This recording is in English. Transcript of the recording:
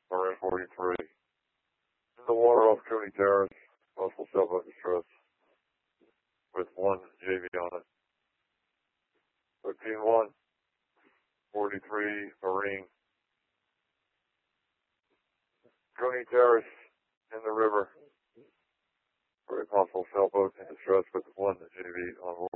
Marine 43. In the water off Cooney Terrace, possible sailboat distress with 1 JV on it. 13-1, 43 Marine. Cooney Terrace in the river. Very possible sailboat in distress with 1 JV on board.